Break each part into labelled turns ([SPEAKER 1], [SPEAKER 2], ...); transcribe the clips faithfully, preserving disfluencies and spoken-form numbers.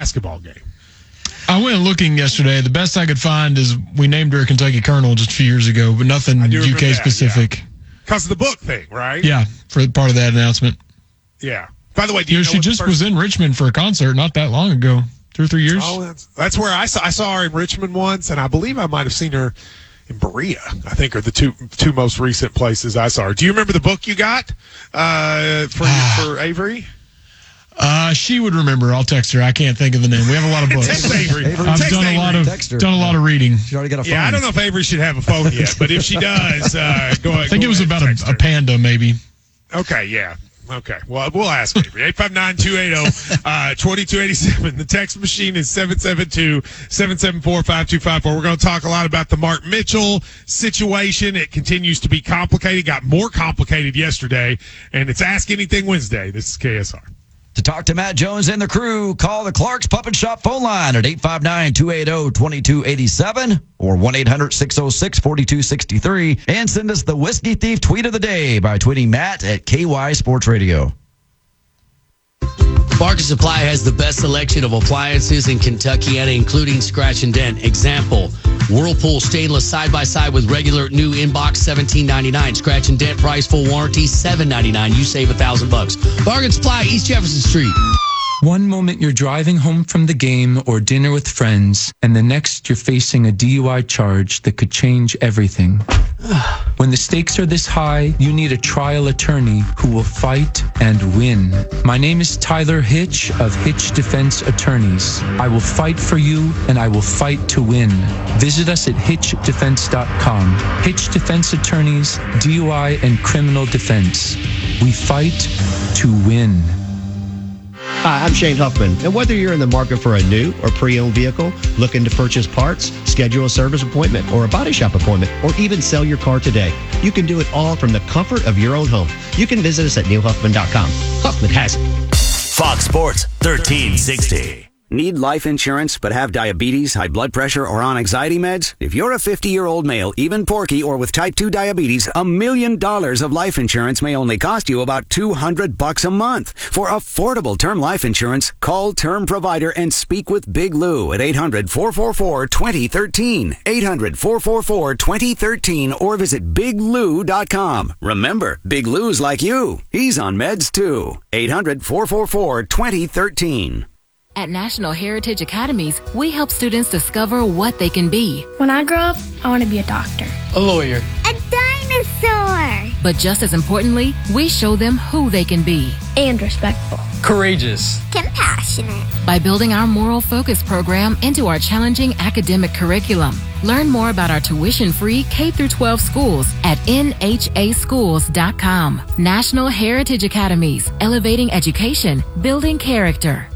[SPEAKER 1] basketball game.
[SPEAKER 2] I went looking yesterday. The best I could find is we named her a Kentucky Colonel just a few years ago, but nothing U K specific.
[SPEAKER 1] Because yeah. of the book thing, right?
[SPEAKER 2] Yeah, for part of that announcement.
[SPEAKER 1] Yeah. By the way, do
[SPEAKER 2] you
[SPEAKER 1] you
[SPEAKER 2] know,
[SPEAKER 1] know
[SPEAKER 2] she just
[SPEAKER 1] first...
[SPEAKER 2] was in Richmond for a concert not that long ago, two or three years.
[SPEAKER 1] Oh, that's, that's where I saw I saw her in Richmond once, and I believe I might have seen her in Berea. I think are the two two most recent places I saw her. Do you remember the book you got uh, for for Avery?
[SPEAKER 2] Uh, she would remember. I'll text her. I can't think of the name. We have a lot of books.
[SPEAKER 1] Text Avery.
[SPEAKER 2] I've
[SPEAKER 1] text
[SPEAKER 2] done
[SPEAKER 1] Avery.
[SPEAKER 2] a lot of done a lot of reading.
[SPEAKER 3] She already got a phone.
[SPEAKER 1] Yeah, I don't know if Avery should have a phone yet, but if she does, uh, go ahead.
[SPEAKER 2] I think
[SPEAKER 1] go
[SPEAKER 2] it was
[SPEAKER 1] ahead
[SPEAKER 2] about a, a panda, maybe.
[SPEAKER 1] Okay, yeah. Okay, well, we'll ask Avery. eight five nine, two eight zero, two two eight seven. The text machine is seven seven two, seven seven four, five two five four. We're going to talk a lot about the Mark Mitchell situation. It continues to be complicated. Got more complicated yesterday, and it's Ask Anything Wednesday. This is K S R.
[SPEAKER 3] To talk to Matt Jones and the crew, call the Clark's Pup and Shop phone line at eight five nine, two eight zero, two two eight seven or one eight hundred, six oh six, four two six three. And send us the Whiskey Thief tweet of the day by tweeting Matt at K Y Sports Radio.
[SPEAKER 4] Barker Supply has the best selection of appliances in Kentuckiana, including scratch and dent. Example, Whirlpool stainless side-by-side with regular new inbox seventeen ninety-nine. Scratch and dent price, full warranty seven ninety-nine. You save a thousand bucks. Bargain Supply, East Jefferson Street.
[SPEAKER 5] One moment you're driving home from the game or dinner with friends, and the next you're facing a D U I charge that could change everything. When the stakes are this high, you need a trial attorney who will fight and win. My name is Tyler Hitch of Hitch Defense Attorneys. I will fight for you, and I will fight to win. Visit us at hitch defense dot com. Hitch Defense Attorneys, D U I and criminal defense. We fight to win.
[SPEAKER 6] Hi, I'm Shane Huffman, and whether you're in the market for a new or pre-owned vehicle, looking to purchase parts, schedule a service appointment or a body shop appointment, or even sell your car today, you can do it all from the comfort of your own home. You can visit us at neil huffman dot com. Huffman has it.
[SPEAKER 7] Fox Sports thirteen sixty. Need life insurance but have diabetes, high blood pressure, or on anxiety meds? If you're a fifty-year-old male, even porky, or with type two diabetes, a million dollars of life insurance may only cost you about two hundred bucks a month. For affordable term life insurance, call Term Provider and speak with Big Lou at eight hundred, four four four, two oh one three. eight hundred, four four four, two oh one three or visit big lou dot com. Remember, Big Lou's like you. He's on meds too. eight hundred, four four four, two oh one three.
[SPEAKER 8] At National Heritage Academies, we help students discover what they can be.
[SPEAKER 9] When I grow up, I want to be a doctor.
[SPEAKER 4] A lawyer.
[SPEAKER 9] A dinosaur.
[SPEAKER 8] But just as importantly, we show them who they can be.
[SPEAKER 9] And respectful.
[SPEAKER 4] Courageous.
[SPEAKER 9] Compassionate.
[SPEAKER 8] By building our Moral Focus program into our challenging academic curriculum. Learn more about our tuition-free K through twelve schools at N H A schools dot com. National Heritage Academies, elevating education, building character.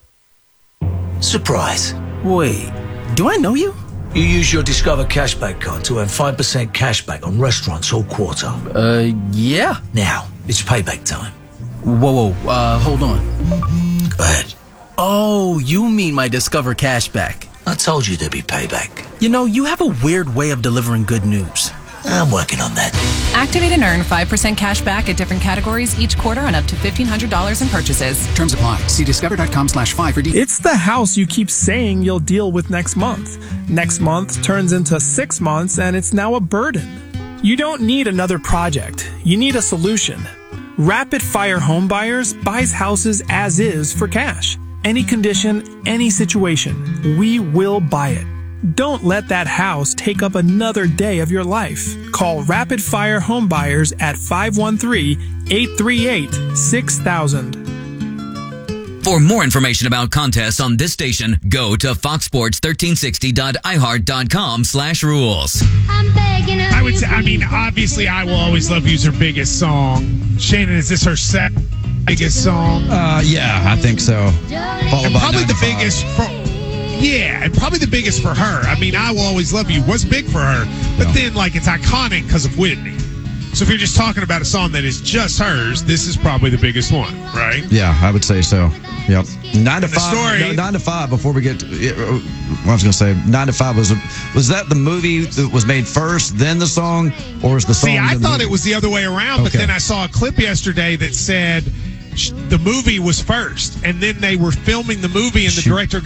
[SPEAKER 10] Surprise. Wait, do I know you? You use your Discover Cashback card to earn five percent cashback on restaurants all quarter.
[SPEAKER 4] Uh, yeah.
[SPEAKER 10] Now, it's payback time.
[SPEAKER 4] Whoa, whoa, uh, hold on.
[SPEAKER 10] Go ahead.
[SPEAKER 4] Oh, you mean my Discover Cashback.
[SPEAKER 10] I told you there'd be payback.
[SPEAKER 4] You know, you have a weird way of delivering good news.
[SPEAKER 10] I'm working on that.
[SPEAKER 11] Activate and earn five percent cash back at different categories each quarter on up to fifteen hundred dollars in purchases.
[SPEAKER 12] Terms apply. See discover dot com slash five for details.
[SPEAKER 13] It's the house you keep saying you'll deal with next month. Next month turns into six months and it's now a burden. You don't need another project. You need a solution. Rapid Fire Home Buyers buys houses as is for cash. Any condition, any situation. We will buy it. Don't let that house take up another day of your life. Call Rapid Fire Home Buyers at five one three, eight three eight, six thousand.
[SPEAKER 14] For more information about contests on this station, go to fox sports thirteen sixty dot i heart dot com slash rules.
[SPEAKER 1] I'm begging I would say, I mean, obviously, I Will Always Love You's her biggest song. Shannon, is this her second biggest song?
[SPEAKER 3] Uh, yeah, I think so. Followed
[SPEAKER 1] and
[SPEAKER 3] by
[SPEAKER 1] probably the
[SPEAKER 3] ninety-five.
[SPEAKER 1] biggest for, yeah, and probably the biggest for her. I mean, I Will Always Love You was big for her, but yeah. then, like, it's iconic because of Whitney. So if you're just talking about a song that is just hers, this is probably the biggest one, right?
[SPEAKER 3] Yeah, I would say so. Yep. Nine to
[SPEAKER 1] And the
[SPEAKER 3] five.
[SPEAKER 1] story-
[SPEAKER 3] no, nine to five. Before we get, to, uh, I was going to say nine to five was was that the movie that was made first, then the song, or was the song?
[SPEAKER 1] See, I
[SPEAKER 3] then the
[SPEAKER 1] thought
[SPEAKER 3] movie?
[SPEAKER 1] it was the other way around, but
[SPEAKER 3] Okay.
[SPEAKER 1] then I saw a clip yesterday that said sh- the movie was first, and then they were filming the movie, and the
[SPEAKER 3] Shoot.
[SPEAKER 1] director